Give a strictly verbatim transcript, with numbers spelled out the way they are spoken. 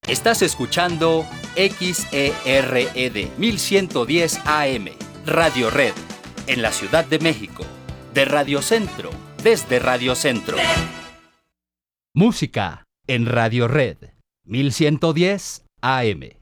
Estás escuchando X E R E D mil ciento diez A M, Radio Red, en la Ciudad de México, de Radio Centro, desde Radio Centro. Música en Radio Red, mil ciento diez A M.